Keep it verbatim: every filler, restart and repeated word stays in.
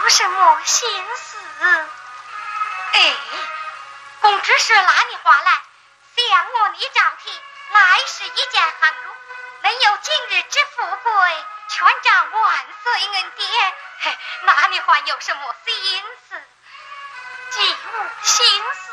有什么心思？哎，公只是拉你话来，想我你招提，来世一见寒儒，没有今日之富贵，全仗万岁恩典。那你还有什么心思？既无心思。